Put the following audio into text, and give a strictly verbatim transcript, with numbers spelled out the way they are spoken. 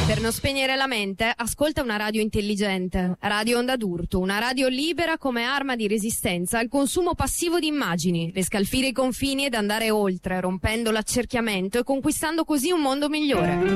Per non spegnere la mente, ascolta una radio intelligente. Radio Onda d'Urto, una radio libera come arma di resistenza al consumo passivo di immagini, per scalfire i confini ed andare oltre, rompendo l'accerchiamento e conquistando così un mondo migliore.